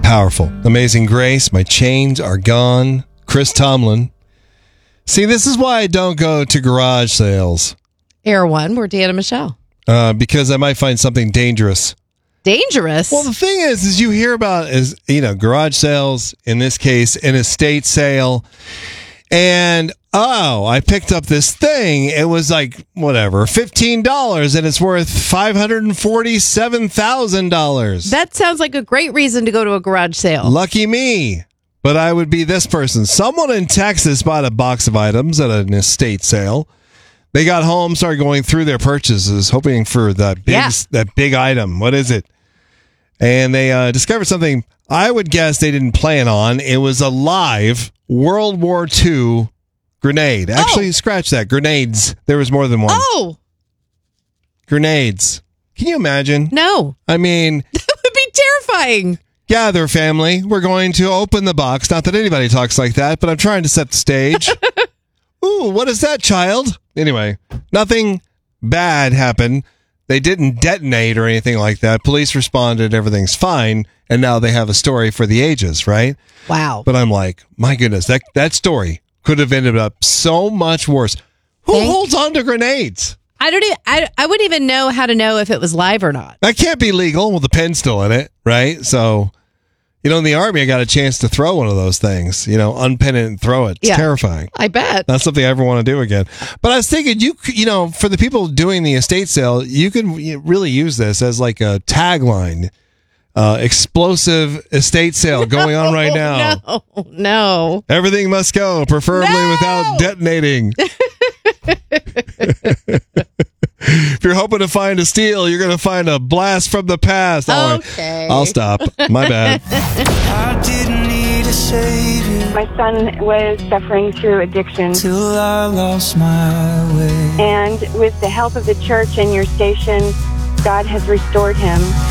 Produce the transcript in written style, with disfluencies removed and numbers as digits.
Powerful. Amazing Grace, My Chains Are Gone. Chris Tomlin. See, this is why I don't go to garage sales. Air One, we're Dan and Michelle. Because I might find something dangerous. Dangerous? Well, the thing is you hear about garage sales, in this case, an estate sale. And, I picked up this thing. It was like, whatever, $15, and it's worth $547,000. That sounds like a great reason to go to a garage sale. Lucky me. But I would be this person. Someone in Texas bought a box of items at an estate sale. They got home, started going through their purchases, hoping for that big item. What is it? And they discovered something I would guess they didn't plan on. It was a live World War II grenade. Actually, scratch that. Grenades. There was more than one. Oh! Grenades. Can you imagine? No. I mean... That would be terrifying. Gather, family. We're going to open the box. Not that anybody talks like that, but I'm trying to set the stage. Ooh, what is that, child? Anyway, nothing bad happened. They didn't detonate or anything like that. Police responded. Everything's fine. And now they have a story for the ages, right? Wow. But I'm like, my goodness, that story could have ended up so much worse. Who holds on to grenades? I wouldn't even know how to know if it was live or not. That can't be legal with the pen still in it, right? So, in the Army, I got a chance to throw one of those things, unpin it and throw it. It's terrifying. I bet. Not something I ever want to do again. But I was thinking, for the people doing the estate sale, you can really use this as like a tagline. Explosive estate sale going on right now. No. Everything must go, preferably without detonating. If you're hoping to find a steal, you're going to find a blast from the past. Okay. I'll stop. My bad. I didn't need a savior. My son was suffering through addiction. Till I lost my way. And with the help of the church and your station, God has restored him.